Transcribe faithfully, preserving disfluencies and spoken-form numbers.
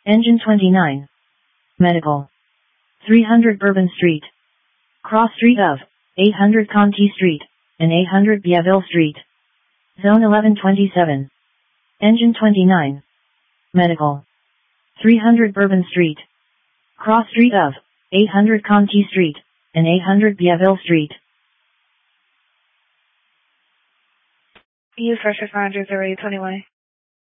Engine twenty-nine. Medical. three hundred Bourbon Street. Cross street of eight hundred Conti Street and eight hundred Biaville Street. Zone eleven twenty-seven. Engine twenty-nine. Medical. three hundred Bourbon Street. Cross street of eight hundred Conti Street and eight hundred Biaville Street. Use first responders already twenty-one.